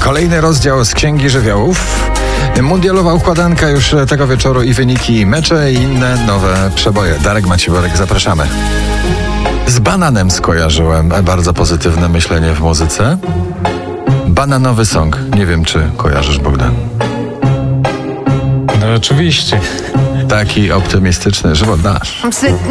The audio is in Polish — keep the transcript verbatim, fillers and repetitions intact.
Kolejny rozdział z Księgi Żywiołów. Mundialowa układanka już tego wieczoru i wyniki, mecze i inne nowe przeboje. Darek Maciworek, zapraszamy. Z bananem skojarzyłem bardzo pozytywne myślenie w muzyce. Bananowy song. Nie wiem, czy kojarzysz, Bogdan. No oczywiście. Taki optymistyczny żywot nasz.